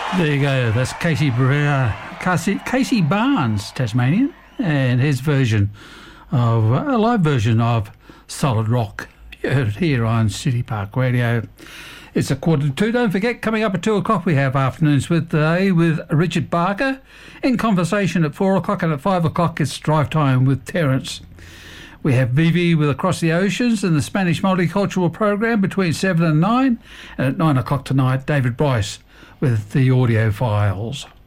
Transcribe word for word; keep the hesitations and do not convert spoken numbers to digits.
There you go. That's Casey, uh, Casey, Casey Barnes, Tasmanian, and his version of a live version of Solid Rock. You heard it here on City Park Radio. It's a quarter to two. Don't forget, coming up at two o'clock, we have Afternoons with today with Richard Barker. In conversation at four o'clock, and at five o'clock, it's Drive Time with Terence. We have Vivi with Across the Oceans and the Spanish Multicultural Program between seven and nine. And at nine o'clock tonight, David Bryce with the audio files.